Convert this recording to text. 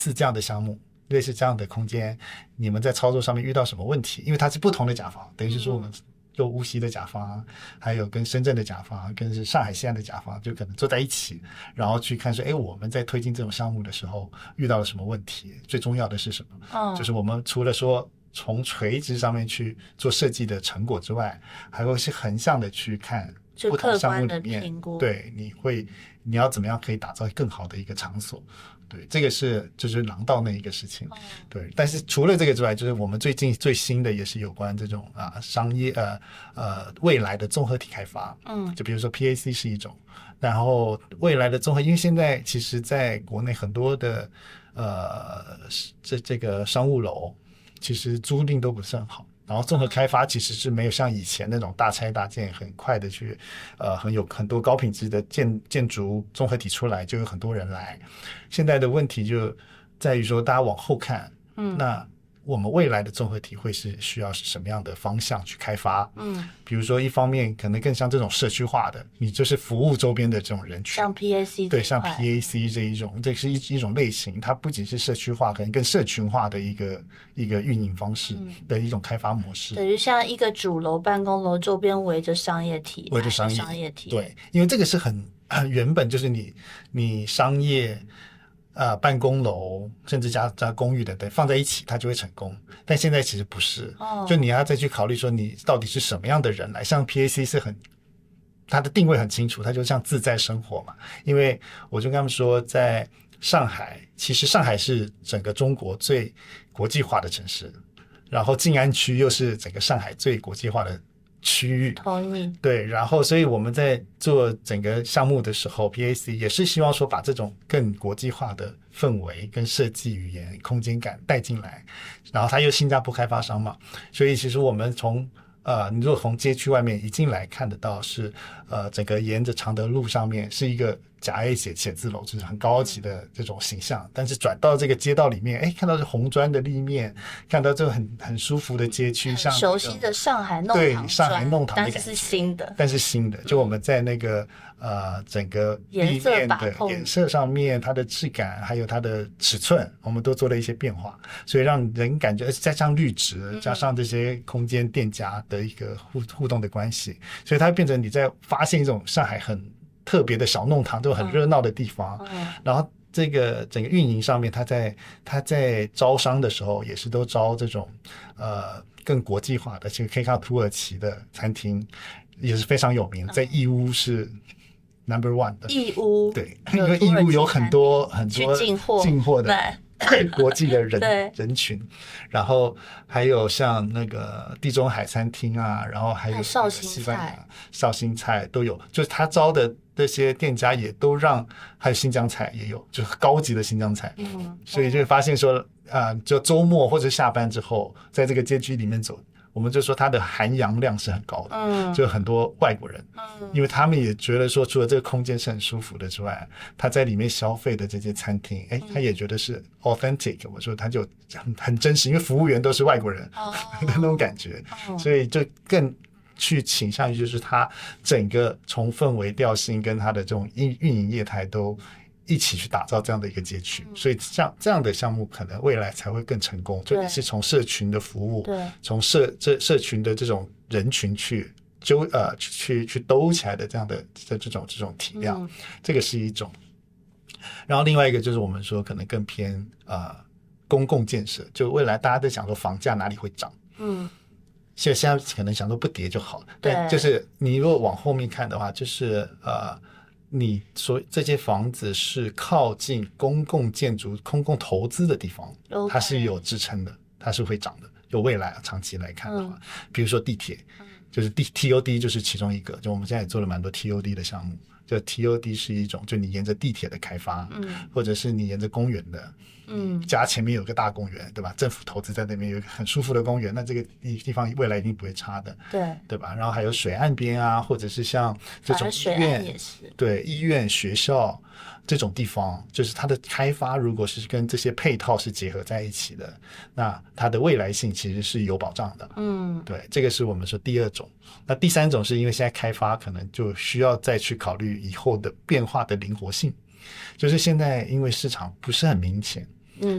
似这样的项目，类似这样的空间，你们在操作上面遇到什么问题？因为它是不同的甲方，等于是说我们就无锡的甲方，还有跟深圳的甲方，跟是上海西安的甲方，就可能坐在一起，然后去看说，哎，我们在推进这种项目的时候遇到了什么问题？最重要的是什么？就是我们除了说从垂直上面去做设计的成果之外，还会是横向的去看不同项目里面，对，你要怎么样可以打造更好的一个场所。对，这个就是廊道那一个事情。对，但是除了这个之外，就是我们最近最新的也是有关这种商业未来的综合体开发。就比如说 PAC 是一种，然后未来的综合，因为现在其实在国内很多的这个商务楼其实租赁都不是很好。然后综合开发其实是没有像以前那种大拆大建很快的去很多高品质的建筑综合体出来，就有很多人来。现在的问题就在于说大家往后看，那我们未来的综合体会是需要是什么样的方向去开发？比如说一方面可能更像这种社区化的，你就是服务周边的这种人群， 像 PAC 对，像 PAC 这一种，这是一种类型，它不仅是社区化，可能更社群化的一个运营方式的一种开发模式。 等于像一个主楼办公楼周边围着商业体， 围着商业体，对，因为这个是很原本就是你商业办公楼甚至加公寓等放在一起它就会成功，但现在其实不是。就你要再去考虑说你到底是什么样的人来，像 PAC 是它的定位很清楚，它就像自在生活嘛。因为我就跟他们说，在上海，其实上海是整个中国最国际化的城市，然后静安区又是整个上海最国际化的区域。 同意。 对，然后所以我们在做整个项目的时候 PAC 也是希望说把这种更国际化的氛围跟设计语言空间感带进来，然后它又新加坡开发商嘛，所以其实我们你如果从街区外面一进来看得到是整个沿着常德路上面是一个甲 A 写字楼，就是很高级的这种形象，但是转到这个街道里面，哎，看到是红砖的立面，看到这个很舒服的街区，像熟悉的上海弄堂， 对，上海弄堂的感觉， 但是新的， 但是新的，就我们在那个整个立面的颜色上面，它的质感还有它的尺寸，我们都做了一些变化，所以让人感觉加上绿植，加上这些空间店家的一个互动的关系，所以它变成你在发现一种上海很特别的小弄堂，就很热闹的地方。然后这个整个运营上面，它在招商的时候也是都招这种更国际化的，其实可以看到土耳其的餐厅也是非常有名，在义乌是 No.1 的。 义乌， 对，因为义乌有很多进货的国际的人群，然后还有像那个地中海餐厅啊，然后还有西班牙绍兴菜都有，就是他招的这些店家也都还有新疆菜也有，就是高级的新疆菜。所以就发现说就周末或者下班之后在这个街区里面走，我们就说它的含洋量是很高的，就很多外国人，因为他们也觉得说除了这个空间是很舒服的之外，他在里面消费的这些餐厅，他也觉得是 authentic， 我说他就很真实，因为服务员都是外国人的那种感觉，所以就更去倾向于就是他整个从氛围调性跟他的这种运营业态都一起去打造这样的一个街区，所以这样的项目可能未来才会更成功，就你是从社群的服务，从社群的这种人群去兜起来的这样的这种体量，这个是一种。然后另外一个就是我们说可能更偏公共建设，就未来大家在想说房价哪里会涨，现在可能想说不跌就好了，但就是你如果往后面看的话，就是你说这些房子是靠近公共建筑、公共投资的地方，它是有支撑的，它是会涨的。有未来长期来看的话，比如说地铁，就是 TOD 就是其中一个，就我们现在也做了蛮多 TOD 的项目。就 TOD 是一种，就你沿着地铁的开发，或者是你沿着公园的，家前面有个大公园，对吧？政府投资在那边有一个很舒服的公园，那这个地方未来一定不会差的，对吧？然后还有水岸边啊，或者是像这种医院， 也是对，医院、学校这种地方，就是它的开发如果是跟这些配套是结合在一起的，那它的未来性其实是有保障的。对，这个是我们说第二种。那第三种是因为现在开发可能就需要再去考虑以后的变化的灵活性，就是现在因为市场不是很明显，